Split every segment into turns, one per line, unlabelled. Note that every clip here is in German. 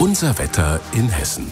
Unser Wetter in Hessen.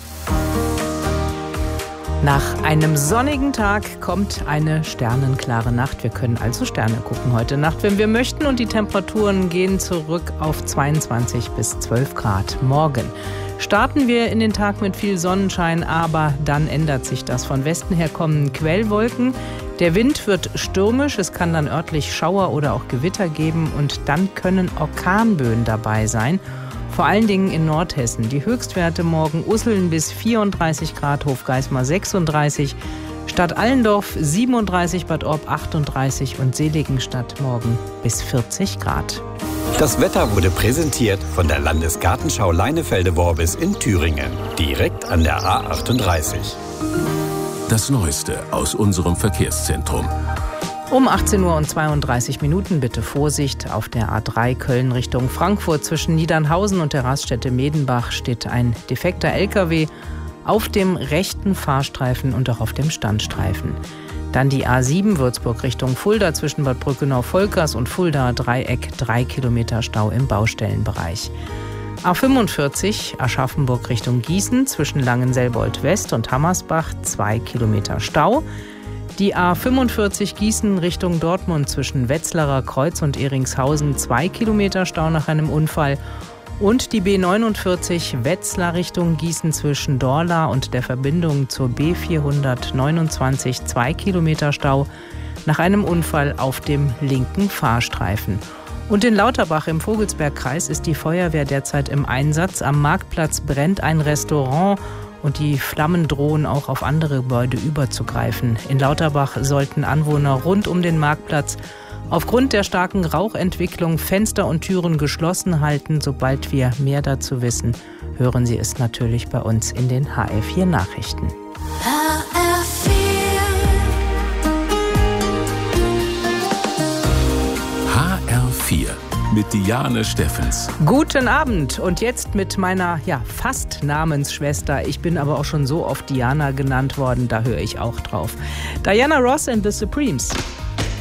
Nach einem sonnigen Tag kommt eine sternenklare Nacht. Wir können also Sterne gucken heute Nacht, wenn wir möchten. Und die Temperaturen gehen zurück auf 22 bis 12 Grad. Morgen starten wir in den Tag mit viel Sonnenschein, aber dann ändert sich das. Von Westen her kommen Quellwolken. Der Wind wird stürmisch, es kann dann örtlich Schauer oder auch Gewitter geben und dann können Orkanböen dabei sein. Vor allen Dingen in Nordhessen. Die Höchstwerte morgen: Usseln bis 34 Grad, Hofgeismar 36, Stadt Allendorf 37, Bad Orb 38 und Seligenstadt morgen bis 40 Grad.
Das Wetter wurde präsentiert von der Landesgartenschau Leinefelde-Worbis in Thüringen, direkt an der A38.
Das Neueste aus unserem Verkehrszentrum.
Um 18:32 Uhr bitte Vorsicht. Auf der A3 Köln Richtung Frankfurt zwischen Niedernhausen und der Raststätte Medenbach steht ein defekter LKW auf dem rechten Fahrstreifen und auch auf dem Standstreifen. Dann die A7 Würzburg Richtung Fulda zwischen Bad Brückenau-Volkers und Fulda Dreieck, 3 Kilometer Stau im Baustellenbereich. A45 Aschaffenburg Richtung Gießen zwischen Langenselbold West und Hammersbach, 2 Kilometer Stau. Die A45 Gießen Richtung Dortmund zwischen Wetzlarer Kreuz und Eringshausen, 2 Kilometer Stau nach einem Unfall. Und die B49 Wetzlar Richtung Gießen zwischen Dorla und der Verbindung zur B429, 2 Kilometer Stau nach einem Unfall auf dem linken Fahrstreifen. Und in Lauterbach im Vogelsbergkreis ist die Feuerwehr derzeit im Einsatz. Am Marktplatz brennt ein Restaurant und die Flammen drohen auch auf andere Gebäude überzugreifen. In Lauterbach sollten Anwohner rund um den Marktplatz aufgrund der starken Rauchentwicklung Fenster und Türen geschlossen halten. Sobald wir mehr dazu wissen, hören Sie es natürlich bei uns in den HR4 Nachrichten.
HR4 mit Diane Steffens.
Guten Abend und jetzt mit meiner fast Namensschwester. Ich bin aber auch schon so oft Diana genannt worden, da höre ich auch drauf. Diana Ross and the Supremes.